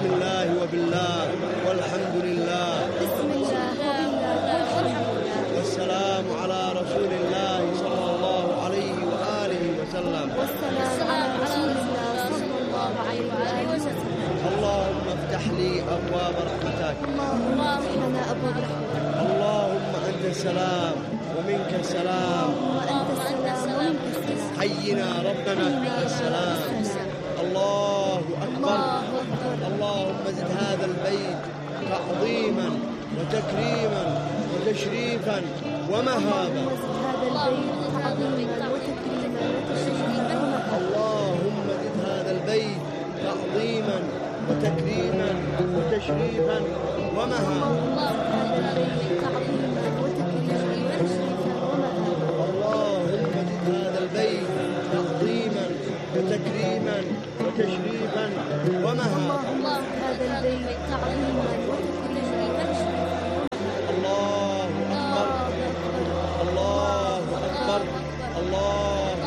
الله وبالله والحمد لله. بسم الله وبالله والحمد لله. والسلام على رسول الله صلى الله عليه وآله وسلم. والسلام على رسول الله صلى الله عليه وآله وسلم. اللهم افتح لي أبواب رحمتك. اللهم افتح لنا أبواب رحمتك. اللهم أنت السلام ومنك السلام. وأنت السلام ومنك السلام. حينا ربنا بك السلام. الله أكبر. اللهم زد هذا البيت تعظيما وتكريما وتشريفا ومهابا. اللهم زد هذا البيت تعظيما وتكريما وتشريفا ومهابا. اللهم زد هذا البيت تعظيما وتكريما وتشريفا ومهابا.